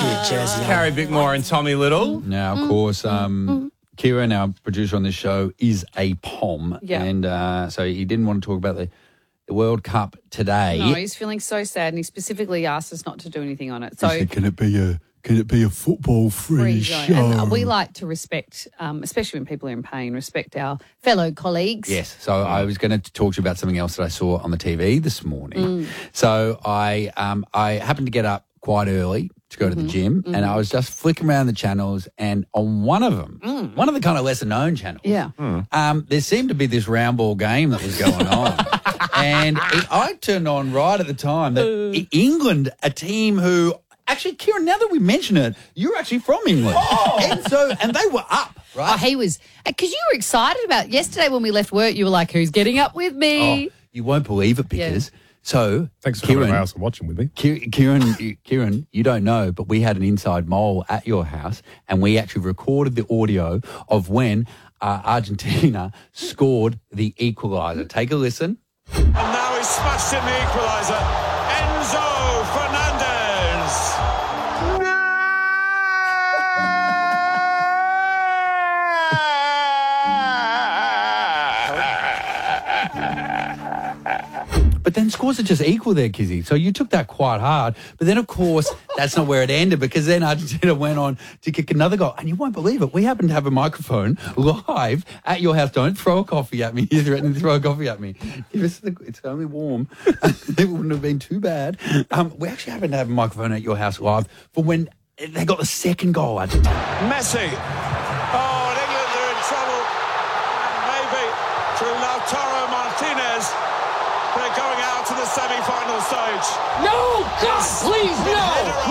Carrie Bickmore and Tommy Little. Now, of course, Kieran, our producer on this show, is a POM. Yeah. And so he didn't want to talk about the World Cup today. No, he's feeling so sad, and he specifically asked us not to do anything on it. So He said, can it be a football-free zone. show? And we like to respect, especially when people are in pain, respect our fellow colleagues. Yes. So I was going to talk to you about something else that I saw on the TV this morning. So I happened to get up quite early to go to the gym, and I was just flicking around the channels, and on one of them, one of the kind of lesser-known channels, there seemed to be this round ball game that was going on. And I turned on right at the time that England, a team who... Actually, Kieran, now that we mention it, you're actually from England. And they were up, right? Oh, he was, because you were excited about yesterday when we left work. You were like, "Who's getting up with me?" Oh, you won't believe it because so Thanks for coming to my house and watching with me. Kieran, you don't know, but we had an inside mole at your house, and we actually recorded the audio of when Argentina scored the equaliser. Take a listen. And now he's smashed in the equaliser. Enzo Fernandez. But then scores are just equal there, Kizzy. So you took that quite hard. But then, of course, that's not where it ended, because then Argentina went on to kick another goal. And you won't believe it. We happen to have a microphone live at your house. Don't throw a coffee at me. You threatening to throw a coffee at me. It's only warm. It wouldn't have been too bad. We actually happen to have a microphone at your house live for when they got the second goal. Messi. Oh, and England are in trouble. And maybe through Lautaro Martinez, they're going out to the semi-final stage. No, God, please, no!